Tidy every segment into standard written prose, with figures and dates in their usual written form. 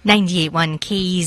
98.1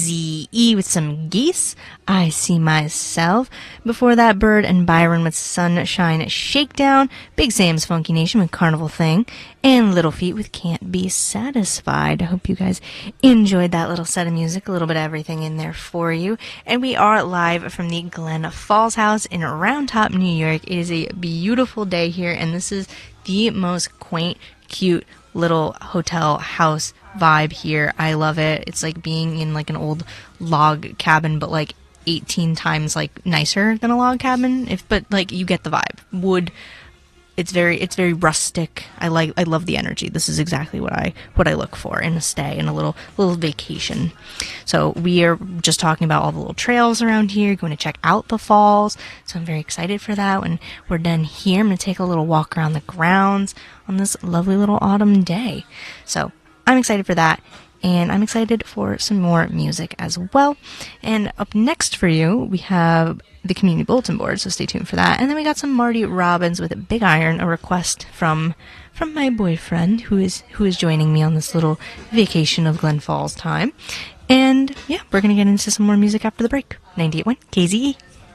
KZE with some Geese, I See Myself. Before that, Bird and Byron with Sunshine Shakedown, Big Sam's Funky Nation with Carnival Thing, and Little Feat with Can't Be Satisfied. I hope you guys enjoyed that little set of music, a little bit of everything in there for you. And we are live from the Glen Falls House in Round Top, New York. It is a beautiful day here, and this is the most quaint, cute little hotel house vibe here. I love it. It's like being in like an old log cabin, but like 18 times like nicer than a log cabin. But like you get the vibe. Wood. It's very rustic. I love the energy. This is exactly what I look for in a stay, in a little vacation. So we are just talking about all the little trails around here, going to check out the falls. So I'm very excited for that. When we're done here, I'm going to take a little walk around the grounds on this lovely little autumn day. So I'm excited for that. And I'm excited for some more music as well. And up next for you, we have the Community Bulletin Board, so stay tuned for that. And then we got some Marty Robbins with Big Iron, a request from my boyfriend who is joining me on this little vacation of Glen Falls time. And yeah, we're going to get into some more music after the break. 98.1 KZE.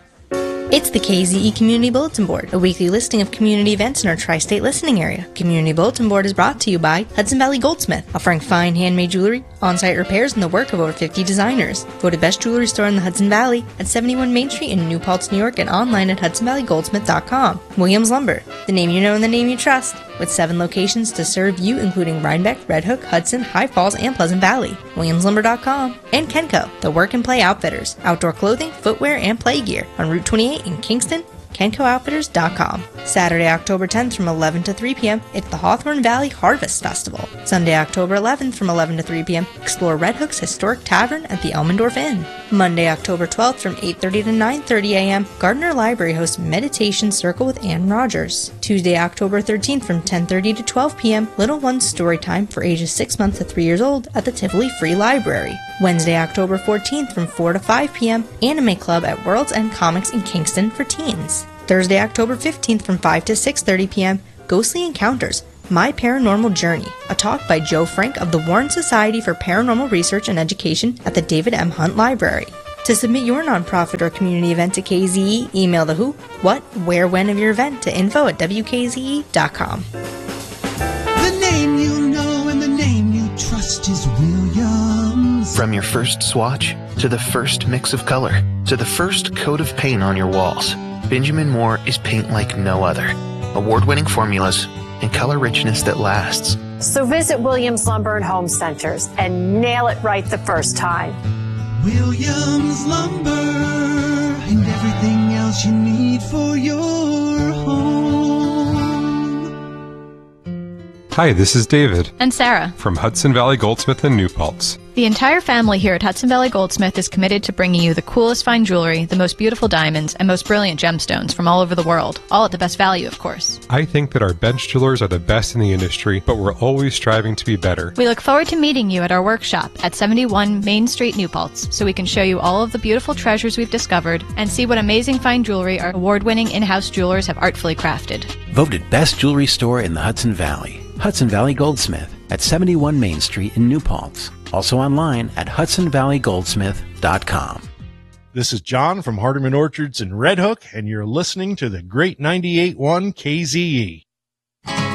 It's the KZE Community Bulletin Board, a weekly listing of community events in our tri-state listening area. Community Bulletin Board is brought to you by Hudson Valley Goldsmith, offering fine handmade jewelry, on-site repairs, and the work of over 50 designers. Voted best jewelry store in the Hudson Valley at 71 Main Street in New Paltz, New York, and online at hudsonvalleygoldsmith.com. Williams Lumber, the name you know and the name you trust, with 7 locations to serve you, including Rhinebeck, Red Hook, Hudson, High Falls, and Pleasant Valley. WilliamsLumber.com. And Kenco, the work and play outfitters, outdoor clothing, footwear, and play gear on Route 28 in Kingston. KencoOutfitters.com. Saturday, October 10th from 11 to 3 p.m., it's the Hawthorne Valley Harvest Festival. Sunday, October 11th from 11 to 3 p.m., explore Red Hook's historic tavern at the Elmendorf Inn. Monday, October 12th from 8:30 to 9:30 a.m., Gardner Library hosts Meditation Circle with Ann Rogers. Tuesday, October 13th from 10:30 to 12 p.m., Little One's Storytime for ages 6 months to 3 years old at the Tivoli Free Library. Wednesday, October 14th from 4 to 5 p.m., Anime Club at World's End Comics in Kingston for teens. Thursday, October 15th from 5 to 6:30 p.m., Ghostly Encounters, My Paranormal Journey, a talk by Joe Frank of the Warren Society for Paranormal Research and Education at the David M. Hunt Library. To submit your nonprofit or community event to KZE, email the who, what, where, when of your event to info@wkze.com. The name you know and the name you trust is Williams. From your first swatch, to the first mix of color, to the first coat of paint on your walls, Benjamin Moore is paint like no other. Award-winning formulas and color richness that lasts. So visit Williams Lumber and Home Centers and nail it right the first time. Williams Lumber and everything else you need for your home. Hi, this is David. And Sarah. From Hudson Valley Goldsmith in New Paltz. The entire family here at Hudson Valley Goldsmith is committed to bringing you the coolest fine jewelry, the most beautiful diamonds, and most brilliant gemstones from all over the world, all at the best value, of course. I think that our bench jewelers are the best in the industry, but we're always striving to be better. We look forward to meeting you at our workshop at 71 Main Street, New Paltz, so we can show you all of the beautiful treasures we've discovered and see what amazing fine jewelry our award-winning in-house jewelers have artfully crafted. Voted best jewelry store in the Hudson Valley. Hudson Valley Goldsmith at 71 Main Street in New Paltz. Also online at hudsonvalleygoldsmith.com. This is John from Hardeman Orchards in Red Hook, and you're listening to the Great 98.1 KZE.